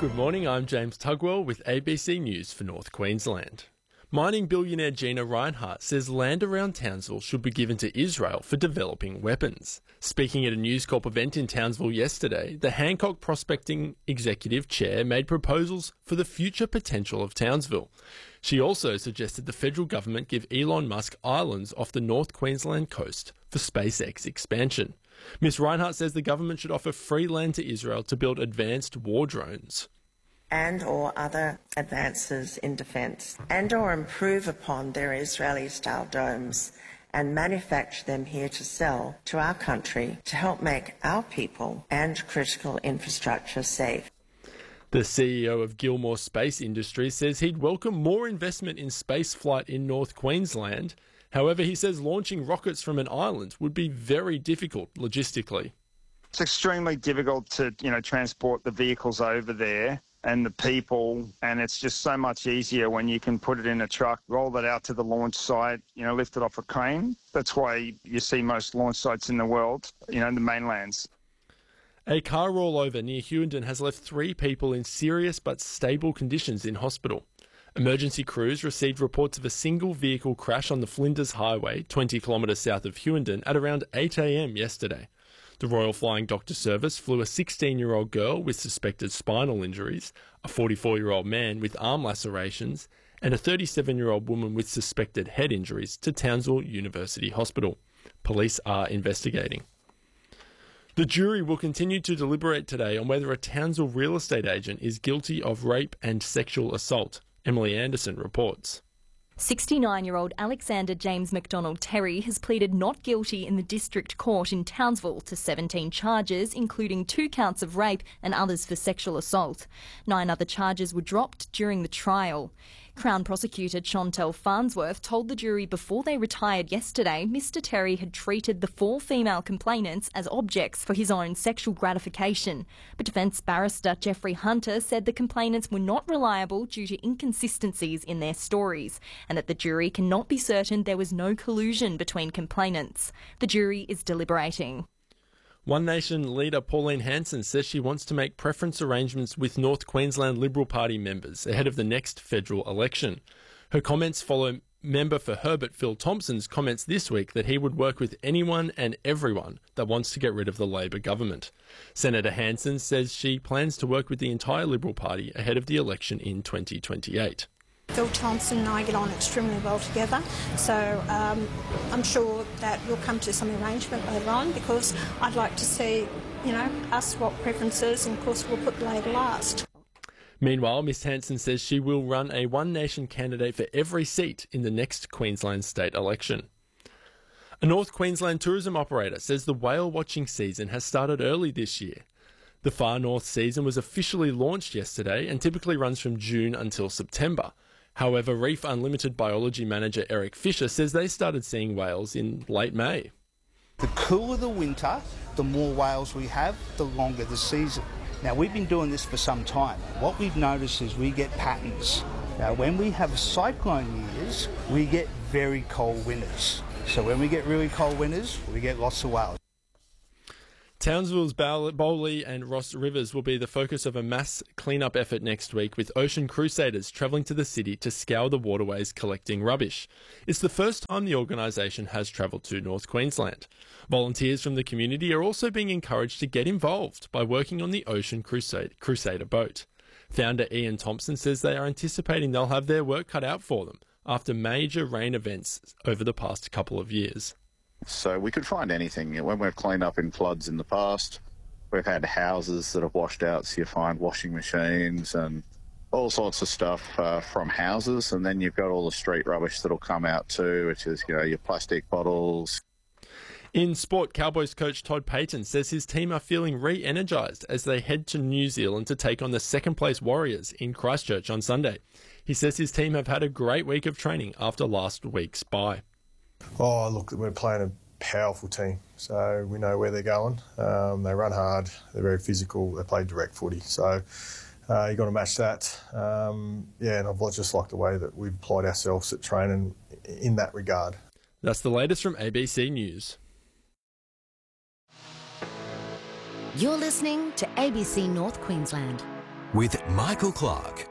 Good morning, I'm James Tugwell with ABC News for North Queensland. Mining billionaire Gina Rinehart says land around Townsville should be given to Israel for developing weapons. Speaking at a News Corp event in Townsville yesterday, the Hancock Prospecting Executive Chair made proposals for the future potential of Townsville. She also suggested the federal government give Elon Musk islands off the North Queensland coast for SpaceX expansion. Ms Rinehart says the government should offer free land to Israel to build advanced war drones. And or other advances in defence, and or improve upon their Israeli-style domes and manufacture them here to sell to our country to help make our people and critical infrastructure safe. The CEO of Gilmore Space Industries says he'd welcome more investment in spaceflight in North Queensland. However, he says launching rockets from an island would be very difficult logistically. It's extremely difficult to, transport the vehicles over there and the people, and it's just so much easier when you can put it in a truck, roll that out to the launch site, lift it off a crane. That's why you see most launch sites in the world, the mainlands. A car rollover near Hughenden has left 3 people in serious but stable conditions in hospital. Emergency crews received reports of a single vehicle crash on the Flinders Highway, 20 kilometres south of Hughenden, at around 8 a.m. yesterday. The Royal Flying Doctor Service flew a 16-year-old girl with suspected spinal injuries, a 44-year-old man with arm lacerations, and a 37-year-old woman with suspected head injuries to Townsville University Hospital. Police are investigating. The jury will continue to deliberate today on whether a Townsville real estate agent is guilty of rape and sexual assault. Emily Anderson reports. 69-year-old Alexander James McDonald Terry has pleaded not guilty in the District Court in Townsville to 17 charges, including 2 counts of rape and others for sexual assault. 9 other charges were dropped during the trial. Crown Prosecutor Chantelle Farnsworth told the jury before they retired yesterday Mr Terry had treated the 4 female complainants as objects for his own sexual gratification. But defence barrister Jeffrey Hunter said the complainants were not reliable due to inconsistencies in their stories, and that the jury cannot be certain there was no collusion between complainants. The jury is deliberating. One Nation leader Pauline Hanson says she wants to make preference arrangements with North Queensland Liberal Party members ahead of the next federal election. Her comments follow member for Herbert Phil Thompson's comments this week that he would work with anyone and everyone that wants to get rid of the Labor government. Senator Hanson says she plans to work with the entire Liberal Party ahead of the election in 2028. Phil Thompson and I get on extremely well together, so I'm sure that we'll come to some arrangement later on, because I'd like to see, us swap preferences, and of course we'll put Labor last. Meanwhile, Ms Hanson says she will run a One Nation candidate for every seat in the next Queensland state election. A North Queensland tourism operator says the whale watching season has started early this year. The Far North season was officially launched yesterday and typically runs from June until September. However, Reef Unlimited biology manager Eric Fisher says they started seeing whales in late May. The cooler the winter, the more whales we have, the longer the season. Now, we've been doing this for some time. What we've noticed is we get patterns. Now, when we have cyclone years, we get very cold winters. So when we get really cold winters, we get lots of whales. Townsville's Bowley and Ross Rivers will be the focus of a mass clean-up effort next week, with Ocean Crusaders travelling to the city to scour the waterways collecting rubbish. It's the first time the organisation has travelled to North Queensland. Volunteers from the community are also being encouraged to get involved by working on the Ocean Crusader boat. Founder Ian Thompson says they are anticipating they'll have their work cut out for them after major rain events over the past couple of years. So we could find anything. When we've cleaned up in floods in the past, we've had houses that have washed out, so you find washing machines and all sorts of stuff from houses, and then you've got all the street rubbish that'll come out too, which is, your plastic bottles. In sport, Cowboys coach Todd Payton says his team are feeling re-energised as they head to New Zealand to take on the second-place Warriors in Christchurch on Sunday. He says his team have had a great week of training after last week's bye. Oh, look, we're playing a powerful team, so we know where they're going. They run hard, they're very physical, they play direct footy, so you've got to match that. And I've just liked the way that we've applied ourselves at training in that regard. That's the latest from ABC News. You're listening to ABC North Queensland. with Michael Clark.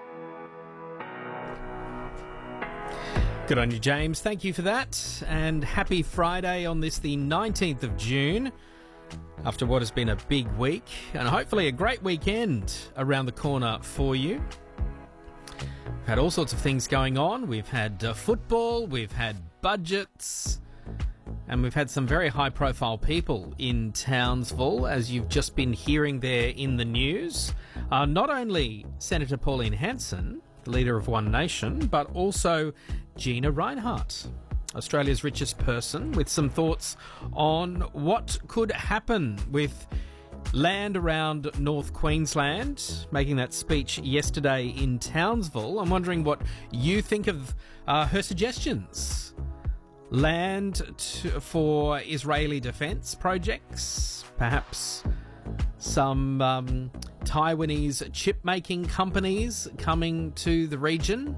Good on you, James. Thank you for that. And happy Friday on this, the 19th of June, after what has been a big week and hopefully a great weekend around the corner for you. We've had all sorts of things going on. We've had football, we've had budgets, and we've had some very high-profile people in Townsville, as you've just been hearing there in the news. Not only Senator Pauline Hanson, the leader of One Nation, but also Gina Rinehart, Australia's richest person, with some thoughts on what could happen with land around North Queensland, making that speech yesterday in Townsville. I'm wondering what you think of her suggestions. Land for Israeli defence projects, perhaps some Taiwanese chip-making companies coming to the region,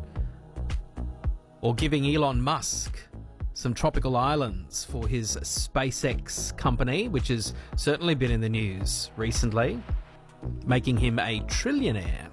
or giving Elon Musk some tropical islands for his SpaceX company, which has certainly been in the news recently, making him a trillionaire.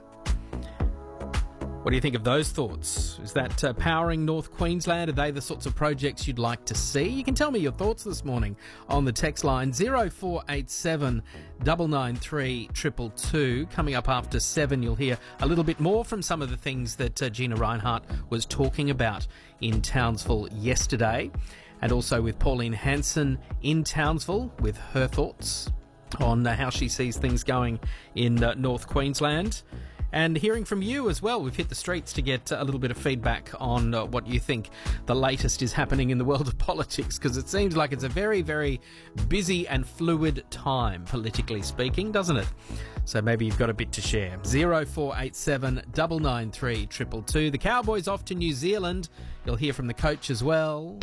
What do you think of those thoughts? Is that powering North Queensland? Are they the sorts of projects you'd like to see? You can tell me your thoughts this morning on the text line 0487 993 222. Coming up after 7, you'll hear a little bit more from some of the things that Gina Rinehart was talking about in Townsville yesterday, and also with Pauline Hanson in Townsville with her thoughts on how she sees things going in North Queensland. And hearing from you as well. We've hit the streets to get a little bit of feedback on what you think the latest is happening in the world of politics, because it seems like it's a very, very busy and fluid time, politically speaking, doesn't it? So maybe you've got a bit to share. 0487 993 222. The Cowboys off to New Zealand. You'll hear from the coach as well.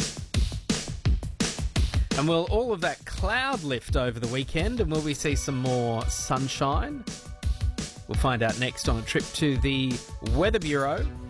And will all of that cloud lift over the weekend, and will we see some more sunshine? We'll find out next on a trip to the Weather Bureau.